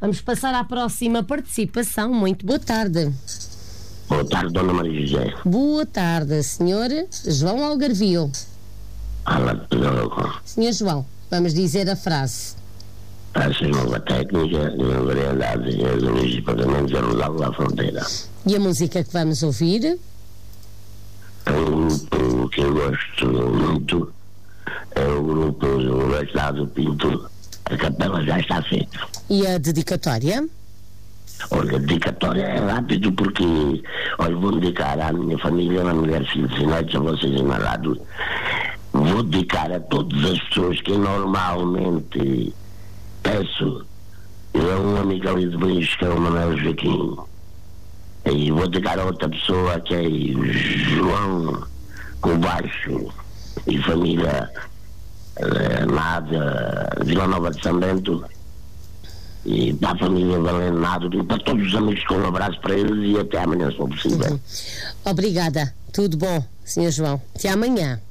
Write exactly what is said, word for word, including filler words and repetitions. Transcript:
Vamos passar à próxima participação. Muito boa tarde. Boa tarde, Dona Maria José. Boa tarde, senhor João Algarvio. Fala, senhor João, vamos dizer a frase. A nova técnica de uma variedade de azuis e pagamentos a rodar da fronteira. E a música que vamos ouvir? É um grupo que eu gosto muito. É o grupo Universidade do Pinto. A capela já está feita. E a dedicatória? Olha, a dedicatória é rápido porque, olha, vou dedicar à minha família, à mulher, filhos e netos, a vocês em Malado. Vou dedicar a todas as pessoas que normalmente peço. Eu é um amigo ali de Belis, que é o Manuel Joaquim. E vou dedicar a outra pessoa que é o João com baixo e família Nada, Vila Nova de São Bento, e para a família Valente Nado, e para todos os amigos, com um abraço para eles e até amanhã, se for possível. Uhum. Obrigada, tudo bom, senhor João. Até amanhã.